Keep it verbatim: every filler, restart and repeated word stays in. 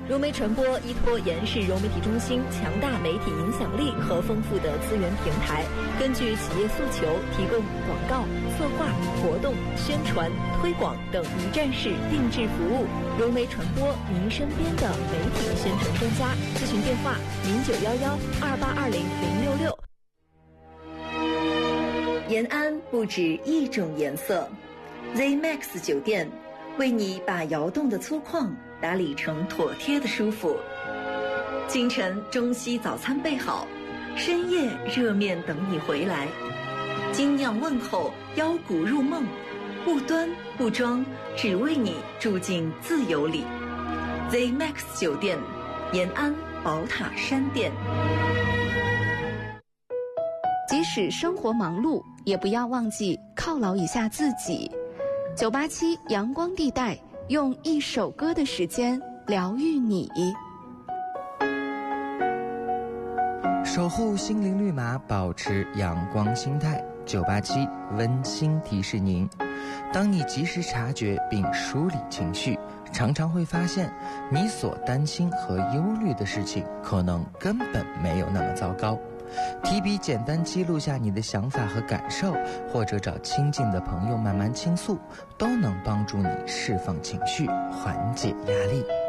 融媒传播依托延世融媒体中心强大媒体影响力和丰富的资源平台，根据企业诉求提供广告、策划、活动、宣传、推广等一站式定制服务。融媒传播，您身边的媒体宣传专家。咨询电话：零九幺幺二八二零零六六。延安不止一种颜色 ，Z Max 酒店为你把窑洞的粗犷打理成妥帖的舒服。清晨中西早餐备好，深夜热面等你回来。精酿问候，腰鼓入梦，不端不装，只为你住进自由里。Z Max 酒店，延安宝塔山店。 即使生活忙碌，也不要忘记犒劳一下自己。九八七阳光地带，用一首歌的时间疗愈你。 守护心灵绿码，保持阳光心态。九八七温馨提示您：当你及时察觉并梳理情绪，常常会发现你所担心和忧虑的事情可能根本没有那么糟糕。提笔简单记录下你的想法和感受，或者找亲近的朋友慢慢倾诉，都能帮助你释放情绪，缓解压力。